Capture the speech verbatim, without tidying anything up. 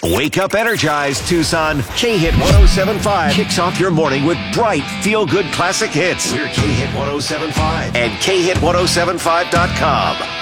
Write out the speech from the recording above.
Wake up energized, Tucson. K-Hit one oh seven point five kicks off your morning with bright, feel-good classic hits. We're K-Hit one oh seven point five and K Hit ten seventy-five dot com.